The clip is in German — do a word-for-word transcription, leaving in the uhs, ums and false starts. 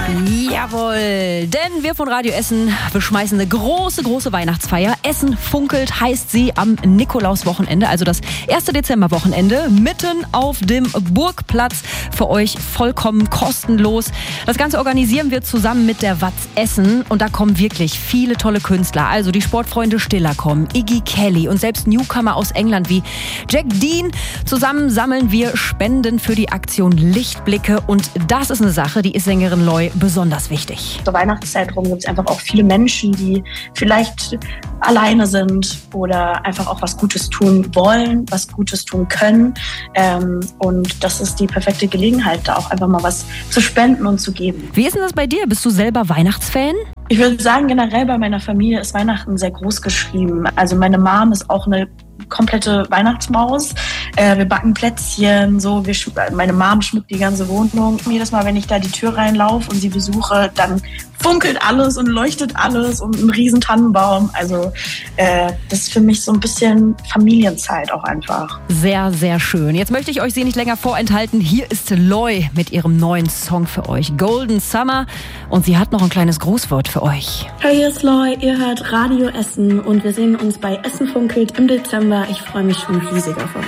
Jawohl, denn wir von Radio Essen beschmeißen eine große, große Weihnachtsfeier. Essen funkelt heißt sie am Nikolauswochenende, also das erste Dezemberwochenende, mitten auf dem Burgplatz. Für euch vollkommen kostenlos. Das Ganze organisieren wir zusammen mit der Watz Essen und da kommen wirklich viele tolle Künstler. Also die Sportfreunde Stiller kommen, Iggy Kelly und selbst Newcomer aus England wie Jack Dean. Zusammen sammeln wir Spenden für die Aktion Lichtblicke und das ist eine Sache, die ist Sängerin Loi besonders wichtig. Zur Weihnachtszeit rum gibt es einfach auch viele Menschen, die vielleicht alleine sind oder einfach auch was Gutes tun wollen, was Gutes tun können. Ähm, und das ist die perfekte Gelegenheit, da auch einfach mal was zu spenden und zu geben. Wie ist denn das bei dir? Bist du selber Weihnachtsfan? Ich würde sagen, generell bei meiner Familie ist Weihnachten sehr groß geschrieben. Also meine Mom ist auch eine komplette Weihnachtsmaus. Äh, wir backen Plätzchen, so. Wir, meine Mom schmückt die ganze Wohnung. Jedes Mal, wenn ich da die Tür reinlaufe und sie besuche, dann funkelt alles und leuchtet alles und ein riesen Tannenbaum. Also äh, das ist für mich so ein bisschen Familienzeit auch einfach. Sehr, sehr schön. Jetzt möchte ich euch sie nicht länger vorenthalten. Hier ist Loi mit ihrem neuen Song für euch, Golden Summer. Und sie hat noch ein kleines Grußwort für euch. Hey, hier ist Loi, ihr hört Radio Essen und wir sehen uns bei Essen funkelt im Dezember. Ich freue mich schon riesig auf euch.